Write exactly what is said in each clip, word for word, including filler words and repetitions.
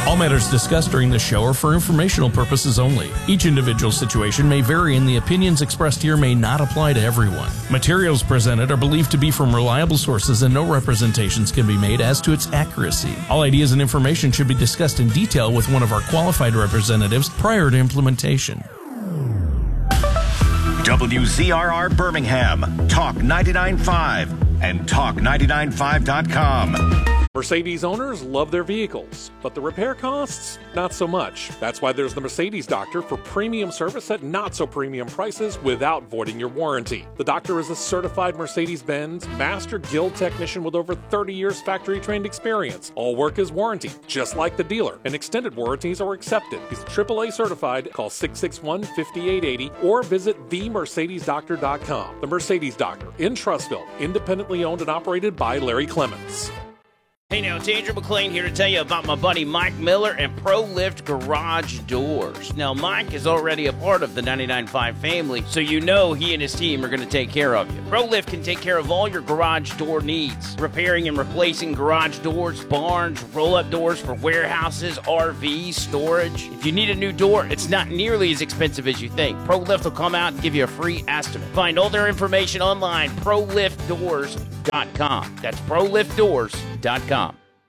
All matters discussed during this show are for informational purposes only. Each individual situation may vary, and the opinions expressed here may not apply to everyone. Materials presented are believed to be from reliable sources, and no representations can be made as to its accuracy. All ideas and information should be discussed in detail with one of our qualified representatives prior to implementation. W Z R R Birmingham, Talk ninety-nine point five, and talk ninety-nine five dot com. Mercedes owners love their vehicles, but the repair costs, not so much. That's why there's the Mercedes Doctor for premium service at not so premium prices without voiding your warranty. The Doctor is a certified Mercedes-Benz Master Guild technician with over thirty years factory trained experience. All work is warranty, just like the dealer, and extended warranties are accepted. He's triple A certified. Call six six one, five eight eight zero or visit the mercedes doctor dot com. The Mercedes Doctor in Trussville, independently owned and operated by Larry Clements. Hey now, it's Andrew McLean here to tell you about my buddy Mike Miller and ProLift Garage Doors. Now, Mike is already a part of the ninety-nine point five family, so you know he and his team are going to take care of you. ProLift can take care of all your garage door needs, repairing and replacing garage doors, barns, roll-up doors for warehouses, R Vs, storage. If you need a new door, it's not nearly as expensive as you think. ProLift will come out and give you a free estimate. Find all their information online, pro lift doors dot com. That's pro lift doors dot com.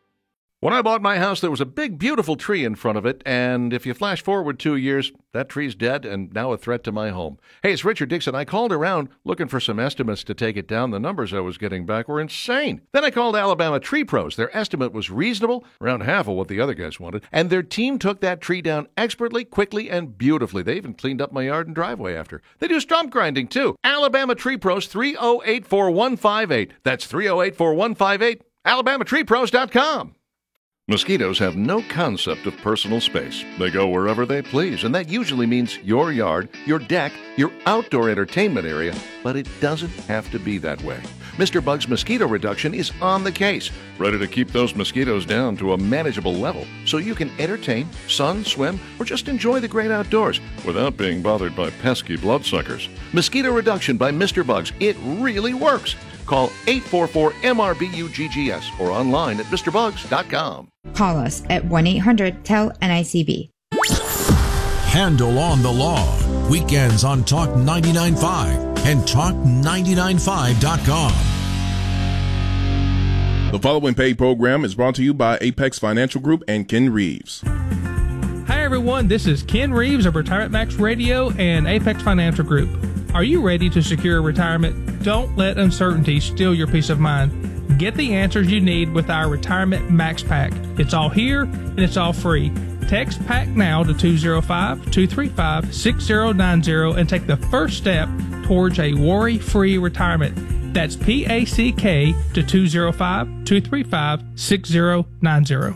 When I bought my house, there was a big, beautiful tree in front of it, and if you flash forward two years, that tree's dead and now a threat to my home. Hey, it's Richard Dixon. I called around looking for some estimates to take it down. The numbers I was getting back were insane. Then I called Alabama Tree Pros. Their estimate was reasonable, around half of what the other guys wanted, and their team took that tree down expertly, quickly, and beautifully. They even cleaned up my yard and driveway after. They do stump grinding, too. Alabama Tree Pros, three oh eight, four one five eight. That's three oh eight, four one five eight. alabama tree pros dot com. Mosquitoes have no concept of personal space. They go wherever they please, and that usually means your yard, your deck, your outdoor entertainment area, but it doesn't have to be that way. Mister Bug's Mosquito Reduction is on the case, ready to keep those mosquitoes down to a manageable level so you can entertain, sun, swim, or just enjoy the great outdoors without being bothered by pesky bloodsuckers. Mosquito Reduction by Mister Bugs. It really works. Call eight four four M R B U G G S or online at Mr Bugs dot com. Call us at one eight hundred T E L N I C B. Handle on the Law. Weekends on Talk ninety-nine point five and talk ninety-nine five dot com. The following paid program is brought to you by Apex Financial Group and Ken Reeves. Hi, everyone. This is Ken Reeves of Retirement Max Radio and Apex Financial Group. Are you ready to secure retirement? Don't let uncertainty steal your peace of mind. Get the answers you need with our Retirement Max Pack. It's all here, and it's all free. Text PACK now to two oh five, two three five, six oh nine oh and take the first step towards a worry-free retirement. That's P A C K to two oh five, two three five, six oh nine oh.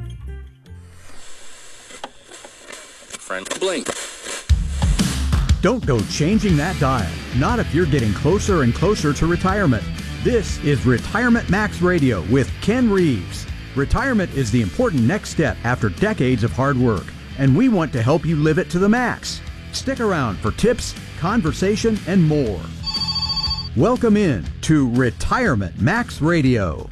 Friend, blink. Don't go changing that dial. Not if you're getting closer and closer to retirement. This is Retirement Max Radio with Ken Reeves. Retirement is the important next step after decades of hard work, and we want to help you live it to the max. Stick around for tips, conversation, and more. Welcome in to Retirement Max Radio.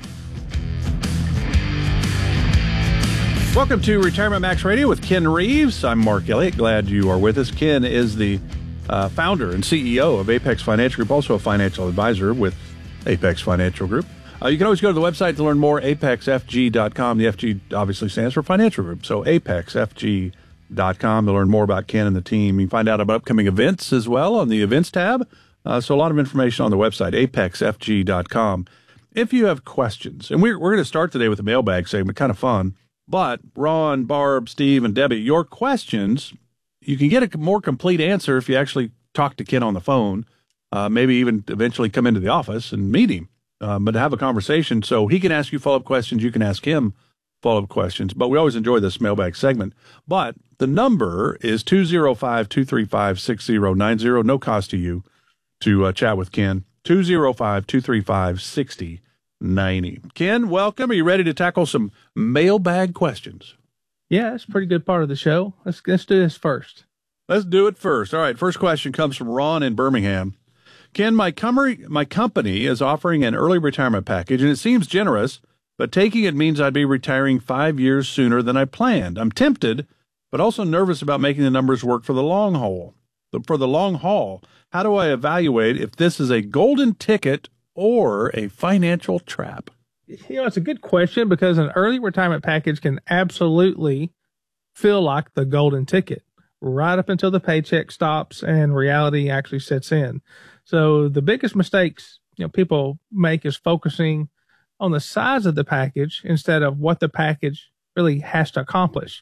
Welcome to Retirement Max Radio with Ken Reeves. I'm Mark Elliott. Glad you are with us. Ken is the uh, founder and C E O of Apex Financial Group, also a financial advisor with Apex Financial Group. Uh, you can always go to the website to learn more, apex f g dot com. The F G obviously stands for Financial Group, so apex f g dot com to learn more about Ken and the team. You can find out about upcoming events as well on the Events tab. Uh, so a lot of information on the website, apex f g dot com. If you have questions, and we're, we're going to start today with a mailbag segment, kind of fun. But Ron, Barb, Steve, and Debbie, your questions, you can get a more complete answer if you actually talk to Ken on the phone, uh, maybe even eventually come into the office and meet him, uh, but have a conversation so he can ask you follow-up questions, you can ask him follow-up questions. But we always enjoy this mailbag segment. But the number is two oh five, two three five, six oh nine oh, no cost to you to uh, chat with Ken, two oh five, two three five, six oh ninety. Ken, welcome. Are you ready to tackle some mailbag questions? Yeah, that's a pretty good part of the show. Let's let's do this first. Let's do it first. All right, first question comes from Ron in Birmingham. Ken, my, com- my company is offering an early retirement package, and it seems generous, but taking it means I'd be retiring five years sooner than I planned. I'm tempted, but also nervous about making the numbers work for the long haul. For the long haul, how do I evaluate if this is a golden ticket or a financial trap? You know, it's a good question because an early retirement package can absolutely feel like the golden ticket right up until the paycheck stops and reality actually sets in. So the biggest mistakes, you know, people make is focusing on the size of the package instead of what the package really has to accomplish.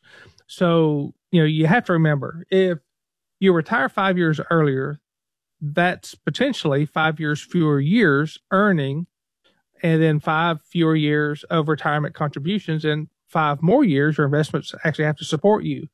So, you know, you have to remember, if you retire five years earlier, that's potentially five years fewer years earning, and then five fewer years of retirement contributions, and five more years your investments actually have to support you.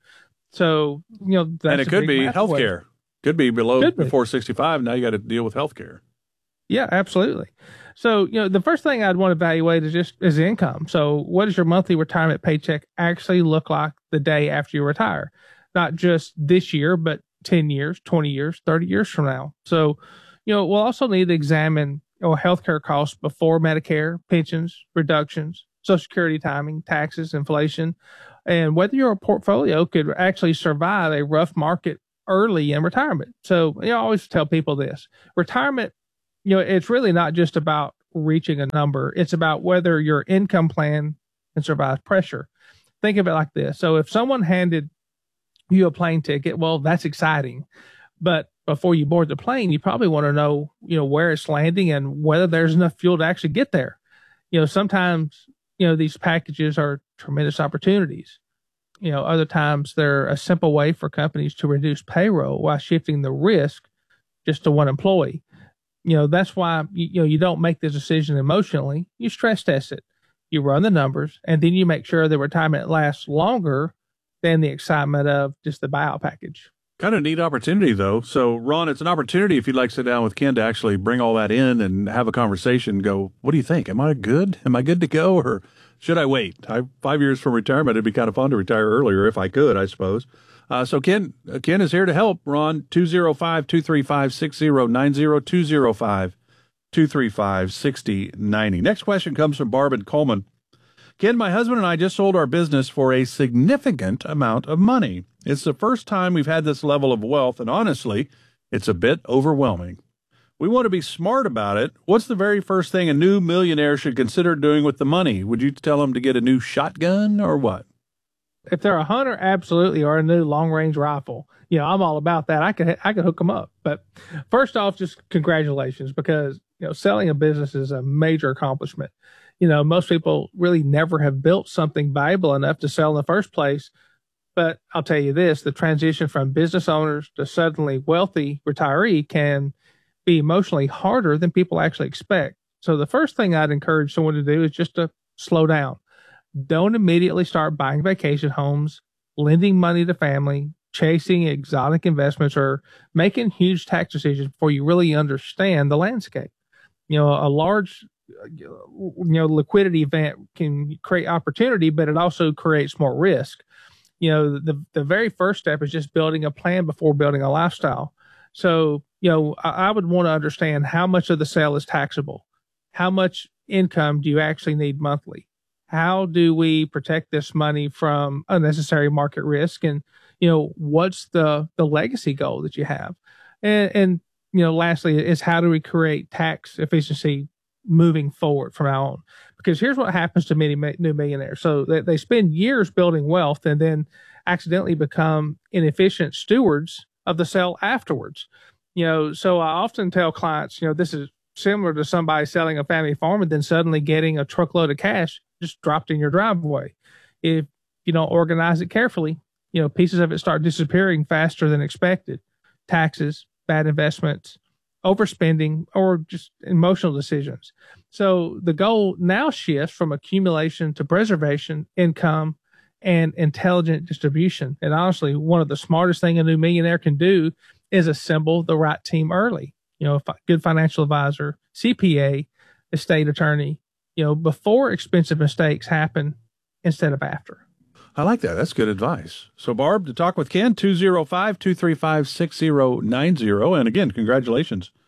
So, you know, that's and it could be health care. Could be below Could be. before sixty-five. Now you got to deal with health care. Yeah, absolutely. So, you know, the first thing I'd want to evaluate is just is income. So what does your monthly retirement paycheck actually look like the day after you retire? Not just this year, but ten years, twenty years, thirty years from now. So, you know, we'll also need to examine you know, healthcare costs before Medicare, pensions, reductions, Social Security timing, taxes, inflation, and whether your portfolio could actually survive a rough market early in retirement. So, you know, I always tell people this. Retirement, you know, it's really not just about reaching a number. It's about whether your income plan can survive pressure. Think of it like this. So if someone handed you a plane ticket, well, that's exciting. But before you board the plane, you probably want to know, you know, where it's landing and whether there's enough fuel to actually get there. You know, sometimes, you know, these packages are tremendous opportunities. You know, other times they're a simple way for companies to reduce payroll while shifting the risk just to one employee. You know, that's why, you, you know, you don't make the decision emotionally. You stress test it. You run the numbers, and then you make sure the retirement lasts longer than the excitement of just the buyout package. Kind of neat opportunity, though. So, Ron, it's an opportunity if you'd like to sit down with Ken to actually bring all that in and have a conversation. Go, what do you think? Am I good? Am I good to go, or should I wait? I, five years from retirement, it'd be kind of fun to retire earlier if I could, I suppose. Uh, so, Ken, uh, Ken is here to help. Ron, two oh five, two three five, six oh nine oh, two oh five, two three five, six oh nine oh. Next question comes from Barb and Coleman. Ken, my husband and I just sold our business for a significant amount of money. It's the first time we've had this level of wealth, and honestly, it's a bit overwhelming. We want to be smart about it. What's the very first thing a new millionaire should consider doing with the money? Would you tell them to get a new shotgun or what? If they're a hunter, absolutely, or a new long-range rifle. You know, I'm all about that. I could I could hook them up. But first off, just congratulations, because, you know, selling a business is a major accomplishment. You know, most people really never have built something valuable enough to sell in the first place. But I'll tell you this, the transition from business owners to suddenly wealthy retiree can be emotionally harder than people actually expect. So the first thing I'd encourage someone to do is just to slow down. Don't immediately start buying vacation homes, lending money to family, chasing exotic investments, or making huge tax decisions before you really understand the landscape. You know, a large you know, liquidity event can create opportunity, but it also creates more risk. You know, the the very first step is just building a plan before building a lifestyle. So, you know, I, I would want to understand how much of the sale is taxable. How much income do you actually need monthly? How do we protect this money from unnecessary market risk? And, you know, what's the, the legacy goal that you have? And, and, you know, lastly is how do we create tax efficiency moving forward from now on? Because here's what happens to many new millionaires. So they, they spend years building wealth and then accidentally become inefficient stewards of the sale afterwards. You know, so I often tell clients, you know, this is similar to somebody selling a family farm and then suddenly getting a truckload of cash just dropped in your driveway. If you don't organize it carefully, you know, pieces of it start disappearing faster than expected. Taxes, bad investments, overspending, or just emotional decisions. So the goal now shifts from accumulation to preservation, income, and intelligent distribution. And honestly, one of the smartest things a new millionaire can do is assemble the right team early. You know, a good financial advisor, C P A, estate attorney, you know, before expensive mistakes happen instead of after. I like that. That's good advice. So, Barb, to talk with Ken, two oh five, two three five, six oh nine oh. And again, congratulations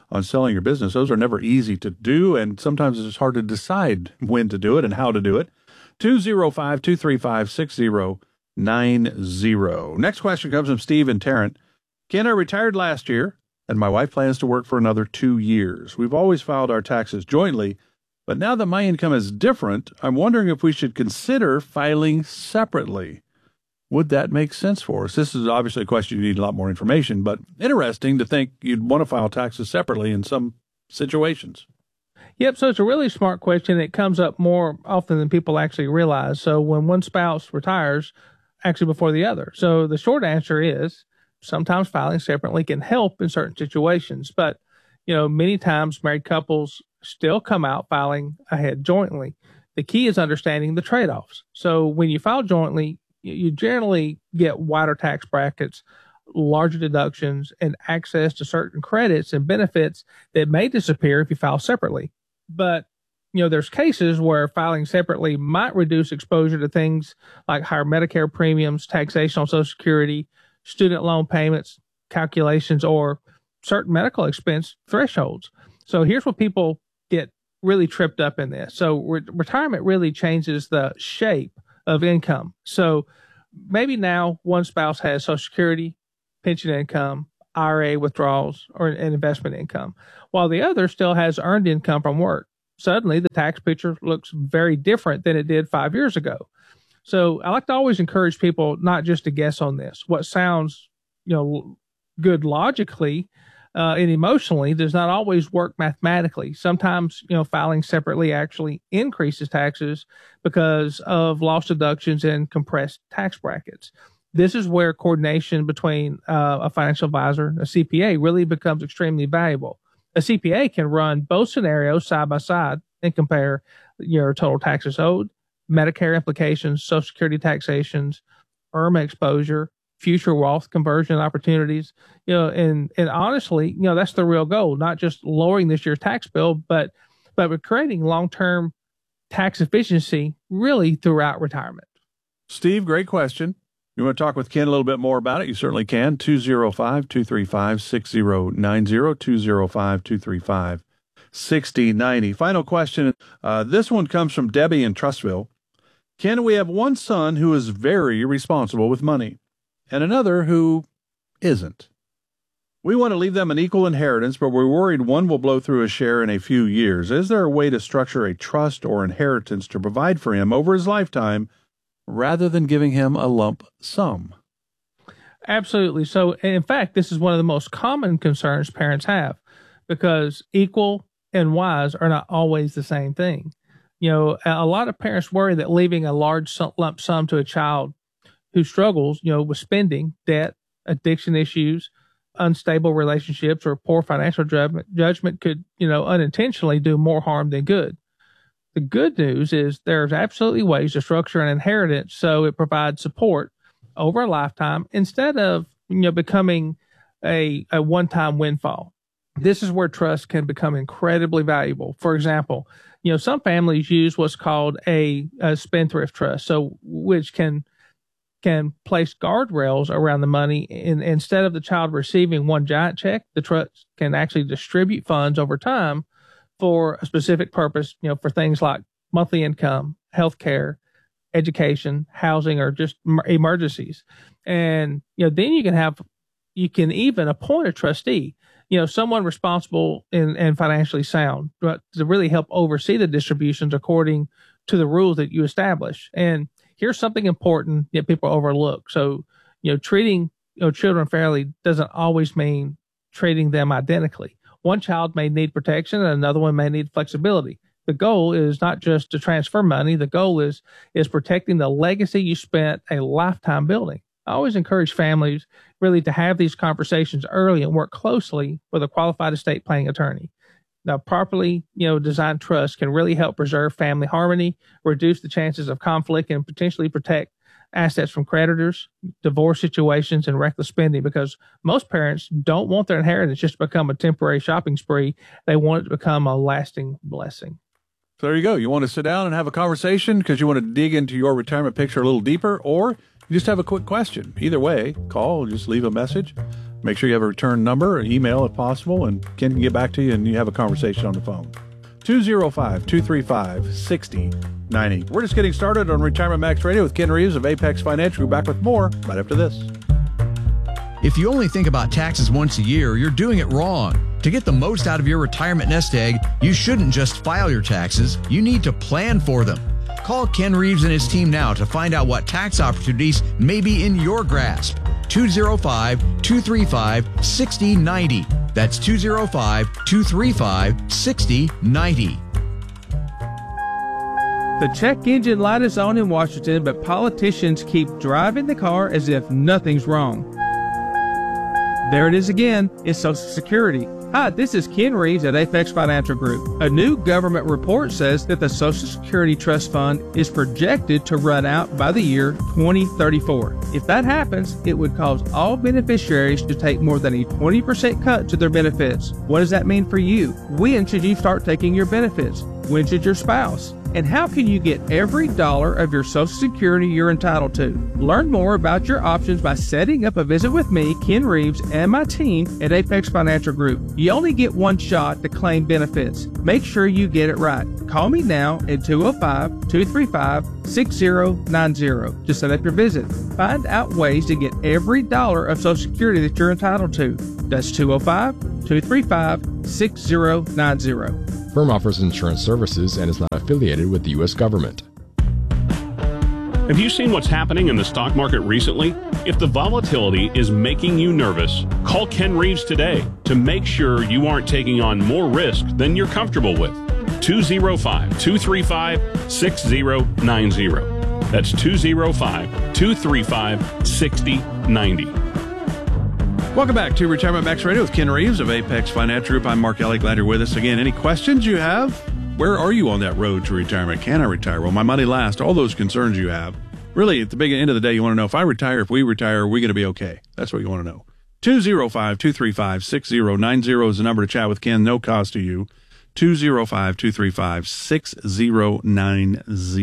on selling your business. Those are never easy to do, and sometimes it's hard to decide when to do it and how to do it. two oh five, two three five, six oh nine oh. Next question comes from Steve and Tarrant. Ken, I retired last year, and my wife plans to work for another two years. We've always filed our taxes jointly, but now that my income is different, I'm wondering if we should consider filing separately. Would that make sense for us? This is obviously a question you need a lot more information, but interesting to think you'd want to file taxes separately in some situations. Yep, so it's a really smart question. It comes up more often than people actually realize. So when one spouse retires, actually before the other. So the short answer is sometimes filing separately can help in certain situations, but you know, many times married couples still come out filing ahead jointly. The key is understanding the trade-offs. So when you file jointly, you generally get wider tax brackets, larger deductions, and access to certain credits and benefits that may disappear if you file separately. But, you know, there's cases where filing separately might reduce exposure to things like higher Medicare premiums, taxation on Social Security, student loan payments, calculations, or certain medical expense thresholds. So here's what people get really tripped up in this. So re- retirement really changes the shape of income. So maybe now one spouse has Social Security, pension income, I R A withdrawals, or an investment income, while the other still has earned income from work. Suddenly, the tax picture looks very different than it did five years ago. So I like to always encourage people not just to guess on this. What sounds, you know, good logically uh, and emotionally does not always work mathematically. Sometimes, you know, filing separately actually increases taxes because of loss deductions and compressed tax brackets. This is where coordination between uh, a financial advisor, a C P A, really becomes extremely valuable. A C P A can run both scenarios side by side and compare your total taxes owed, Medicare implications, Social Security taxations, I R M A exposure, future wealth conversion opportunities, you know, and, and honestly, you know, that's the real goal, not just lowering this year's tax bill, but, but we're creating long-term tax efficiency really throughout retirement. Steve, great question. You want to talk with Ken a little bit more about it? You certainly can. two oh five, two three five, six oh nine oh, two oh five, two three five, six oh nine oh. Final question. Uh, this one comes from Debbie in Trustville. Ken, we have one son who is very responsible with money and another who isn't. We want to leave them an equal inheritance, but we're worried one will blow through a share in a few years. Is there a way to structure a trust or inheritance to provide for him over his lifetime rather than giving him a lump sum? Absolutely. So, in fact, this is one of the most common concerns parents have because equal and wise are not always the same thing. You know, a lot of parents worry that leaving a large lump sum to a child who struggles, you know, with spending, debt, addiction issues, unstable relationships, or poor financial judgment, judgment could, you know, unintentionally do more harm than good. The good news is there's absolutely ways to structure an inheritance so it provides support over a lifetime instead of, you know, becoming a, a one-time windfall. This is where trust can become incredibly valuable. For example, you know, some families use what's called a, a spendthrift trust, so which can can place guardrails around the money. And instead of the child receiving one giant check, the trust can actually distribute funds over time for a specific purpose, you know, for things like monthly income, healthcare, education, housing, or just emergencies. And, you know, then you can have, you can even appoint a trustee, you know, someone responsible and, and financially sound, but to really help oversee the distributions according to the rules that you establish. And here's something important that people overlook. So, you know, treating, you know, children fairly doesn't always mean treating them identically. One child may need protection and another one may need flexibility. The goal is not just to transfer money. The goal is, is protecting the legacy you spent a lifetime building. I always encourage families really to have these conversations early and work closely with a qualified estate planning attorney. Now, properly, you know, designed trust can really help preserve family harmony, reduce the chances of conflict, and potentially protect assets from creditors, divorce situations, and reckless spending, because most parents don't want their inheritance just to become a temporary shopping spree. They want it to become a lasting blessing. So there you go. You want to sit down and have a conversation because you want to dig into your retirement picture a little deeper, or you just have a quick question. Either way, call, just leave a message. Make sure you have a return number or email if possible, and Ken can get back to you and you have a conversation on the phone. two oh five, two three five, six oh nine oh. We're just getting started on Retirement Max Radio with Ken Reeves of Apex Financial. We're back with more right after this. If you only think about taxes once a year, you're doing it wrong. To get the most out of your retirement nest egg, you shouldn't just file your taxes. You need to plan for them. Call Ken Reeves and his team now to find out what tax opportunities may be in your grasp. two oh five, two three five, six oh nine oh. That's two oh five, two three five, six oh nine oh. The check engine light is on in Washington, but politicians keep driving the car as if nothing's wrong. There it is again. It's Social Security. Hi, this is Ken Reeves at Apex Financial Group. A new government report says that the Social Security Trust Fund is projected to run out by the year twenty thirty-four. If that happens, it would cause all beneficiaries to take more than a twenty percent cut to their benefits. What does that mean for you? When should you start taking your benefits? When should your spouse? And how can you get every dollar of your Social Security you're entitled to? Learn more about your options by setting up a visit with me, Ken Reeves, and my team at Apex Financial Group. You only get one shot to claim benefits. Make sure you get it right. Call me now at two oh five, two three five, six oh nine oh to set up your visit. Find out ways to get every dollar of Social Security that you're entitled to. That's two oh five, two three five, six oh nine oh. Firm offers insurance services and is not affiliated with the U S government. Have you seen what's happening in the stock market recently? If the volatility is making you nervous, call Ken Reeves today to make sure you aren't taking on more risk than you're comfortable with. two oh five, two three five, six oh nine oh. That's two oh five, two three five, six oh nine oh. Welcome back to Retirement Max Radio with Ken Reeves of Apex Financial Group. I'm Mark Ellie. Glad you're with us again. Any questions you have? Where are you on that road to retirement? Can I retire? Will my money last? All those concerns you have. Really, at the big end of the day, you want to know if I retire, if we retire, are we going to be okay? That's what you want to know. two oh five, two three five, six oh nine oh is the number to chat with Ken. No cost to you. two oh five, two three five, six oh nine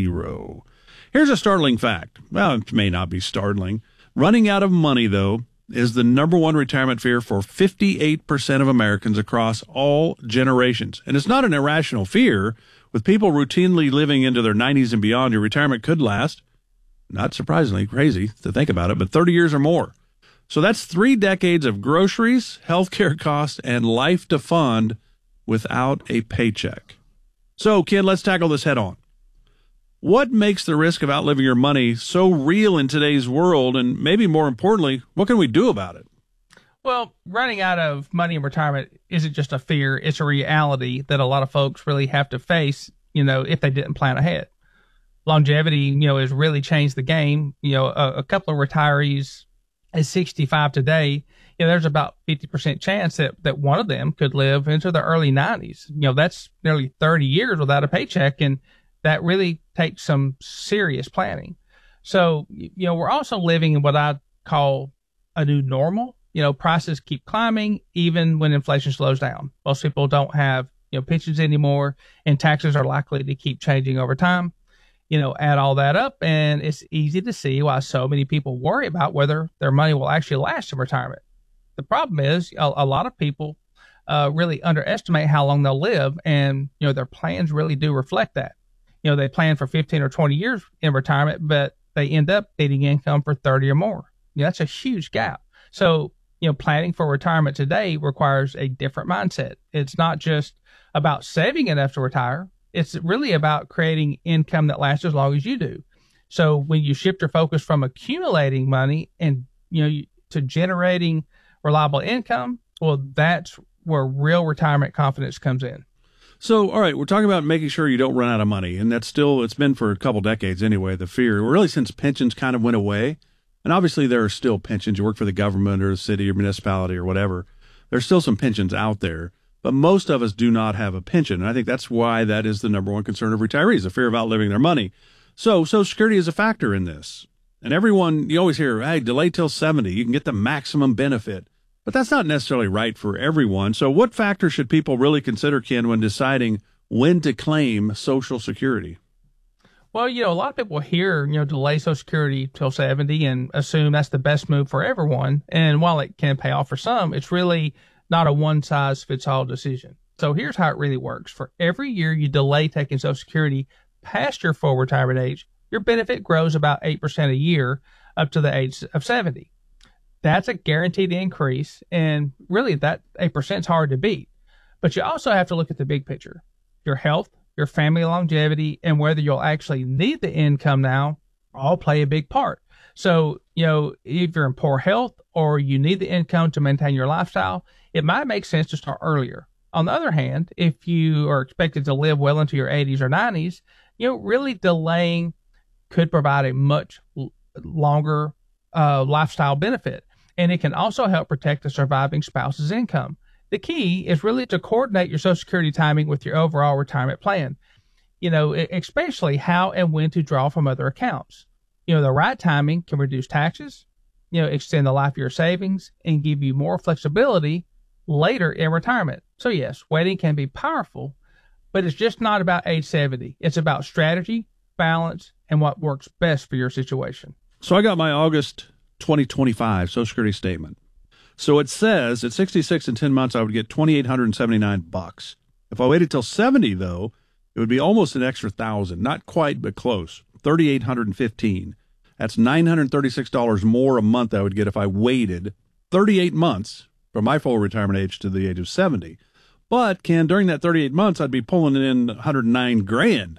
oh. Here's a startling fact. Well, it may not be startling. Running out of money, though, is the number one retirement fear for fifty-eight percent of Americans across all generations. And it's not an irrational fear. With people routinely living into their nineties and beyond, your retirement could last, not surprisingly, crazy to think about it, but thirty years or more. So that's three decades of groceries, healthcare costs, and life to fund without a paycheck. So, Ken, let's tackle this head on. What makes the risk of outliving your money so real in today's world? And maybe more importantly, what can we do about it? Well, running out of money in retirement isn't just a fear. It's a reality that a lot of folks really have to face, you know, if they didn't plan ahead. Longevity, you know, has really changed the game. You know, a, a couple of retirees at sixty-five today, you know, there's about fifty percent chance that, that one of them could live into the early nineties. You know, that's nearly thirty years without a paycheck. And that really takes some serious planning. So, you know, we're also living in what I call a new normal. You know, prices keep climbing even when inflation slows down. Most people don't have, you know, pensions anymore, and taxes are likely to keep changing over time. You know, add all that up, and it's easy to see why so many people worry about whether their money will actually last in retirement. The problem is a, a lot of people uh, really underestimate how long they'll live, and, you know, their plans really do reflect that. You know, they plan for fifteen or twenty years in retirement, but they end up needing income for thirty or more. You know, that's a huge gap. So, you know, planning for retirement today requires a different mindset. It's not just about saving enough to retire. It's really about creating income that lasts as long as you do. So when you shift your focus from accumulating money and, you know, to generating reliable income, well, that's where real retirement confidence comes in. So, all right, we're talking about making sure you don't run out of money, and that's still, it's been for a couple decades anyway, the fear, really since pensions kind of went away. And obviously there are still pensions. You work for the government or the city or municipality or whatever. There's still some pensions out there, but most of us do not have a pension. And I think that's why that is the number one concern of retirees, the fear of outliving their money. So Social Security is a factor in this. And everyone, you always hear, hey, delay till seventy, you can get the maximum benefit. But that's not necessarily right for everyone. So what factors should people really consider, Ken, when deciding when to claim Social Security? Well, you know, a lot of people hear, you know, delay Social Security till seventy and assume that's the best move for everyone. And while it can pay off for some, it's really not a one-size-fits-all decision. So here's how it really works. For every year you delay taking Social Security past your full retirement age, your benefit grows about eight percent a year up to the age of seventy. That's a guaranteed increase, and really that eight percent is hard to beat. But you also have to look at the big picture. Your health, your family longevity, and whether you'll actually need the income now all play a big part. So, you know, if you're in poor health or you need the income to maintain your lifestyle, it might make sense to start earlier. On the other hand, if you are expected to live well into your eighties or nineties, you know, really delaying could provide a much longer uh, lifestyle benefit. And it can also help protect the surviving spouse's income. The key is really to coordinate your Social Security timing with your overall retirement plan, you know, especially how and when to draw from other accounts. You know, the right timing can reduce taxes, you know, extend the life of your savings, and give you more flexibility later in retirement. So yes, waiting can be powerful, but it's just not about age seventy. It's about strategy, balance, and what works best for your situation. So I got my August twenty twenty-five Social Security statement. So it says at sixty-six and ten months, I would get two thousand eight hundred seventy-nine bucks. If I waited till seventy, though, it would be almost an extra thousand. Not quite, but close. three thousand eight hundred fifteen. That's nine hundred thirty-six dollars more a month I would get if I waited thirty-eight months from my full retirement age to the age of seventy. But, Ken, during that thirty-eight months, I'd be pulling in one hundred nine grand.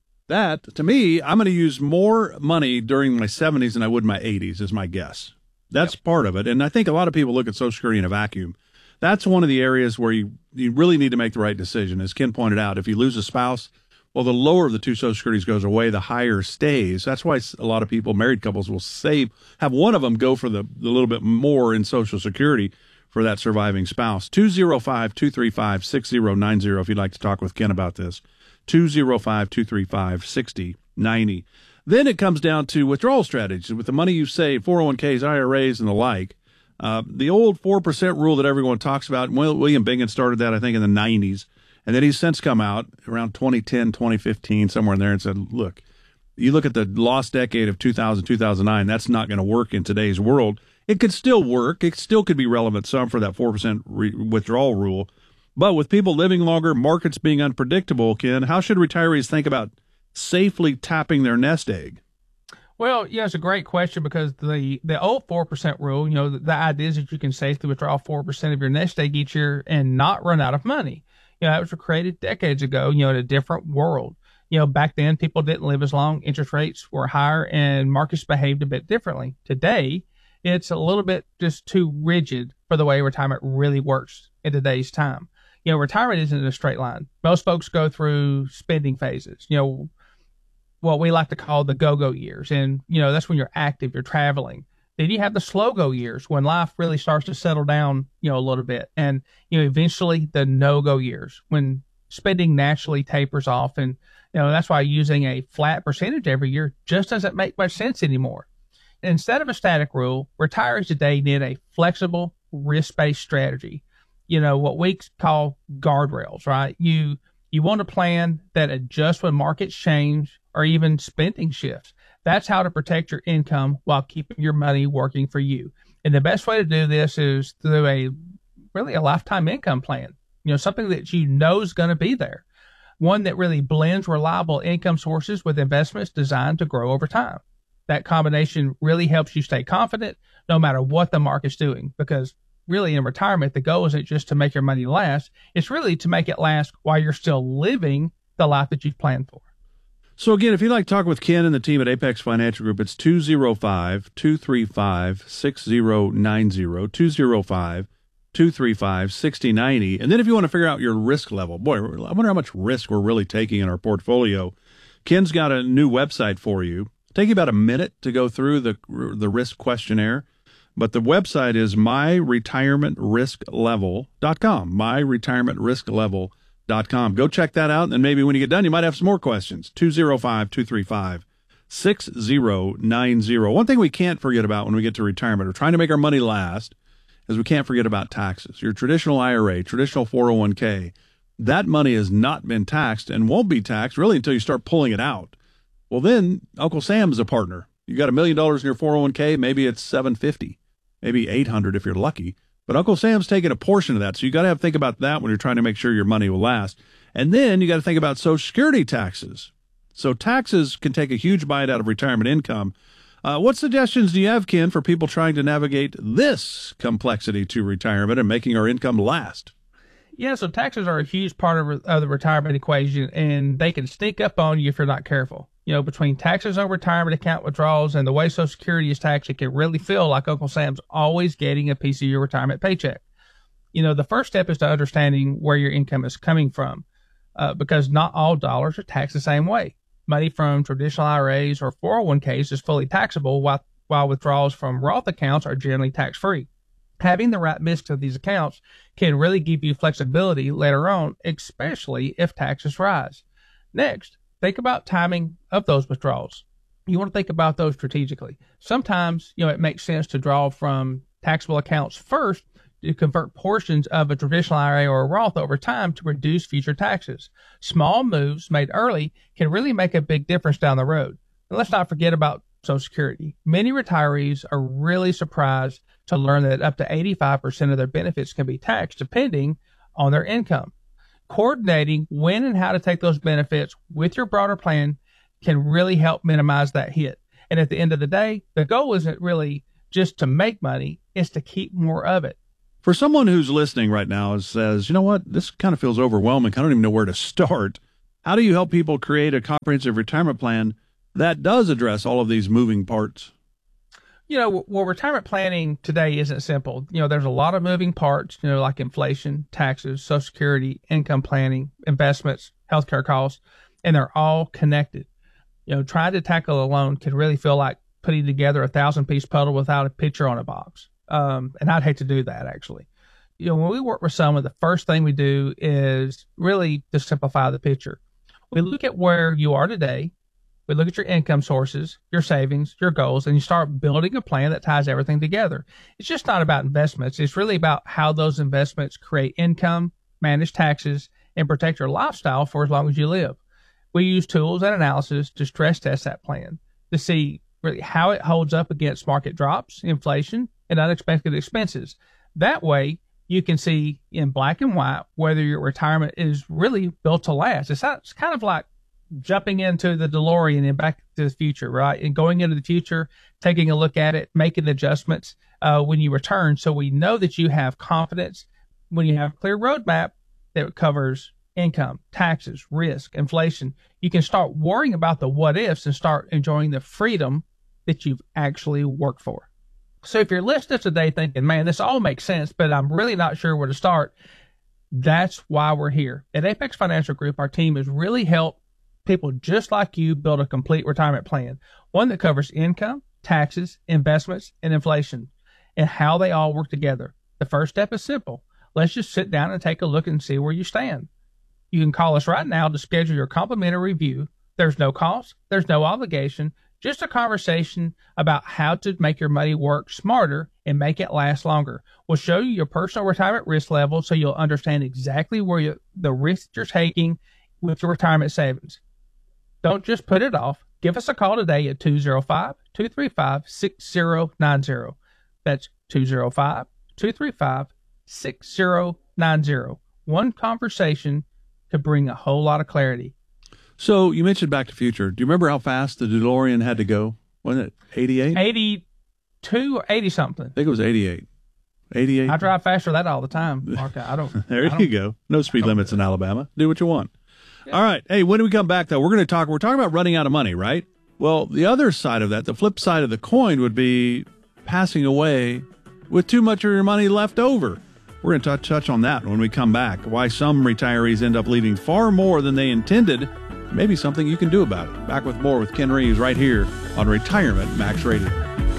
That, to me, I'm going to use more money during my seventies than I would my eighties, is my guess. That's yep. part of it. And I think a lot of people look at Social Security in a vacuum. That's one of the areas where you, you really need to make the right decision. As Ken pointed out, if you lose a spouse, well, the lower of the two Social Securities goes away, the higher stays. That's why a lot of people, married couples, will save, have one of them go for the, the little bit more in Social Security for that surviving spouse. two oh five, two three five, six oh nine oh if you'd like to talk with Ken about this. two oh five, two three five, six oh nine oh. Then it comes down to withdrawal strategies. With the money you save, four oh one k's, I R As, and the like, uh, the old four percent rule that everyone talks about, William Bingen started that, I think, in the nineties, and then he's since come out around twenty ten, twenty fifteen, somewhere in there, and said, look, you look at the lost decade of two thousand, two thousand nine, that's not going to work in today's world. It could still work. It still could be relevant some for that four percent re- withdrawal rule. But with people living longer, markets being unpredictable, Ken, how should retirees think about safely tapping their nest egg? Well, yeah, it's a great question because the, the old four percent rule, you know, the, the idea is that you can safely withdraw four percent of your nest egg each year and not run out of money. You know, that was created decades ago, you know, in a different world. You know, back then people didn't live as long, interest rates were higher, and markets behaved a bit differently. Today, it's a little bit just too rigid for the way retirement really works in today's time. You know, retirement isn't a straight line. Most folks go through spending phases, you know, what we like to call the go-go years. And, you know, that's when you're active, you're traveling. Then you have the slow-go years when life really starts to settle down, you know, a little bit. And, you know, eventually the no-go years when spending naturally tapers off. And, you know, that's why using a flat percentage every year just doesn't make much sense anymore. Instead of a static rule, retirees today need a flexible, risk-based strategy. You know, what we call guardrails, right? You you want a plan that adjusts when markets change or even spending shifts. That's how to protect your income while keeping your money working for you. And the best way to do this is through a really a lifetime income plan. You know, something that you know is going to be there. One that really blends reliable income sources with investments designed to grow over time. That combination really helps you stay confident no matter what the market's doing, because really in retirement, the goal isn't just to make your money last. It's really to make it last while you're still living the life that you've planned for. So again, if you'd like to talk with Ken and the team at Apex Financial Group, it's two oh five, two three five, six oh nine oh, two oh five, two three five, six oh nine oh. And then if you want to figure out your risk level, boy, I wonder how much risk we're really taking in our portfolio. Ken's got a new website for you. Take you about a minute to go through the the risk questionnaire. But the website is my retirement risk level dot com, my retirement risk level dot com. Go check that out, and maybe when you get done, you might have some more questions. two oh five, two three five, six oh nine oh. One thing we can't forget about when we get to retirement, we're trying to make our money last, is we can't forget about taxes. Your traditional I R A, traditional four oh one k, that money has not been taxed and won't be taxed really until you start pulling it out. Well, then Uncle Sam's a partner. You got a million dollars in your four oh one k, maybe it's seven fifty, maybe eight hundred if you're lucky. But Uncle Sam's taking a portion of that. So you got to have to think about that when you're trying to make sure your money will last. And then you got to think about Social Security taxes. So taxes can take a huge bite out of retirement income. Uh, what suggestions do you have, Ken, for people trying to navigate this complexity to retirement and making our income last? Yeah, so taxes are a huge part of, of the retirement equation, and they can sneak up on you if you're not careful. You know, between taxes on retirement account withdrawals and the way Social Security is taxed, it can really feel like Uncle Sam's always getting a piece of your retirement paycheck. You know, the first step is to understanding where your income is coming from, uh, because not all dollars are taxed the same way. Money from traditional I R As or four oh one k's is fully taxable, while, while withdrawals from Roth accounts are generally tax-free. Having the right mix of these accounts can really give you flexibility later on, especially if taxes rise. Next, think about timing of those withdrawals. You want to think about those strategically. Sometimes, you know, it makes sense to draw from taxable accounts first to convert portions of a traditional I R A or a Roth over time to reduce future taxes. Small moves made early can really make a big difference down the road. And let's not forget about Social Security. Many retirees are really surprised to learn that up to eighty-five percent of their benefits can be taxed depending on their income. Coordinating when and how to take those benefits with your broader plan can really help minimize that hit. And at the end of the day, the goal isn't really just to make money, it's to keep more of it. For someone who's listening right now and says, you know what, this kind of feels overwhelming, I don't even know where to start, how do you help people create a comprehensive retirement plan that does address all of these moving parts? You know, well, retirement planning today isn't simple. You know, there's a lot of moving parts, you know, like inflation, taxes, Social Security, income planning, investments, healthcare costs, and they're all connected. You know, trying to tackle a loan can really feel like putting together a thousand-piece puzzle without a picture on a box. Um, and I'd hate to do that, actually. You know, when we work with someone, the first thing we do is really to simplify the picture. We look at where you are today. We look at your income sources, your savings, your goals, and you start building a plan that ties everything together. It's just not about investments. It's really about how those investments create income, manage taxes, and protect your lifestyle for as long as you live. We use tools and analysis to stress test that plan to see really how it holds up against market drops, inflation, and unexpected expenses. That way, you can see in black and white whether your retirement is really built to last. It's, not, it's kind of like jumping into the DeLorean and Back to the Future, right? And going into the future, taking a look at it, making adjustments uh, when you return. So we know that you have confidence when you have a clear roadmap that covers income, taxes, risk, inflation. You can start worrying about the what ifs and start enjoying the freedom that you've actually worked for. So if you're listening today thinking, man, this all makes sense, but I'm really not sure where to start, that's why we're here. At Apex Financial Group, our team has really helped people just like you build a complete retirement plan, one that covers income, taxes, investments, and inflation, and how they all work together. The first step is simple. Let's just sit down and take a look and see where you stand. You can call us right now to schedule your complimentary review. There's no cost. There's no obligation. Just a conversation about how to make your money work smarter and make it last longer. We'll show you your personal retirement risk level so you'll understand exactly where you, the risk you're taking with your retirement savings. Don't just put it off. Give us a call today at two oh five, two three five, six oh nine oh. That's two oh five, two three five, six oh nine oh. One conversation could bring a whole lot of clarity. So you mentioned Back to the Future. Do you remember how fast the DeLorean had to go? Wasn't it eighty-eight? eighty-two or eighty something. I think it was eighty-eight. eighty-eight. I drive faster than that all the time, Mark. I don't. There I don't, you go. No speed limits in Alabama. Do what you want. Yeah. All right. Hey, when we come back, though, we're going to talk. We're talking about running out of money, right? Well, the other side of that, the flip side of the coin would be passing away with too much of your money left over. We're going to touch on that when we come back. Why some retirees end up leaving far more than they intended. Maybe something you can do about it. Back with more with Ken Reeves right here on Retirement Max Radio.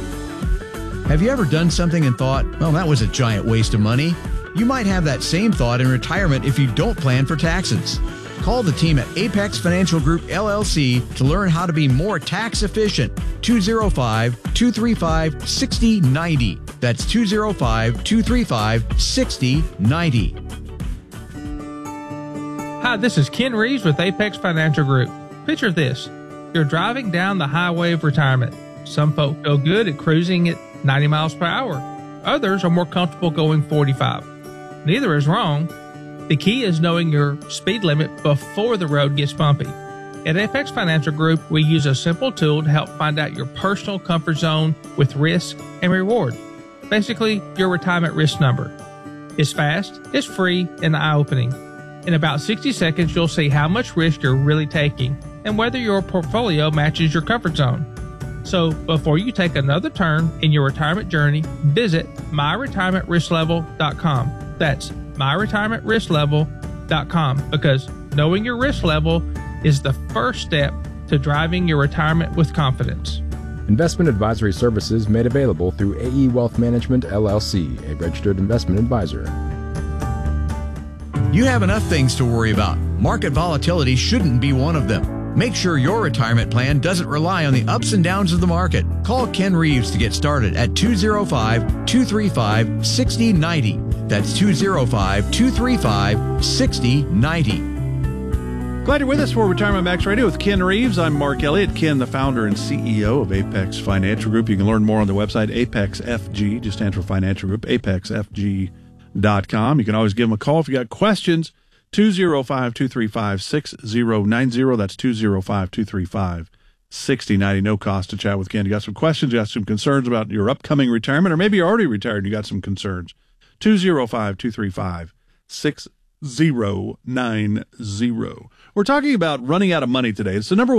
Have you ever done something and thought, well, that was a giant waste of money? You might have that same thought in retirement if you don't plan for taxes. Call the team at Apex Financial Group, L L C to learn how to be more tax efficient. two oh five, two three five, six oh nine oh. That's two oh five, two three five, six oh nine oh. Hi, this is Ken Reeves with Apex Financial Group. Picture this. You're driving down the highway of retirement. Some folk feel good at cruising at ninety miles per hour. Others are more comfortable going forty-five. Neither is wrong. The key is knowing your speed limit before the road gets bumpy. At Apex Financial Group, we use a simple tool to help find out your personal comfort zone with risk and reward. Basically, your retirement risk number. It's fast, it's free, and eye-opening. In about sixty seconds, you'll see how much risk you're really taking and whether your portfolio matches your comfort zone. So before you take another turn in your retirement journey, visit my retirement risk level dot com. That's my retirement risk level dot com, because knowing your risk level is the first step to driving your retirement with confidence. Investment advisory services made available through A E Wealth Management, L L C, a registered investment advisor. You have enough things to worry about. Market volatility shouldn't be one of them. Make sure your retirement plan doesn't rely on the ups and downs of the market. Call Ken Reeves to get started at two oh five, two three five, six oh nine oh. That's two oh five, two three five, six oh nine oh. Glad you're with us for Retirement Max Radio with Ken Reeves. I'm Mark Elliott. Ken, the founder and C E O of Apex Financial Group. You can learn more on the website, Apex F G, just stands for Financial Group, apex f g dot com. You can always give them a call if you got questions. two oh five, two three five, six oh nine oh. That's two oh five, two three five, six oh nine oh. No cost to chat with Ken. You got some questions, you got some concerns about your upcoming retirement, or maybe you're already retired and you got some concerns. two oh five, two three five, six oh nine oh. We're talking about running out of money today. It's the number one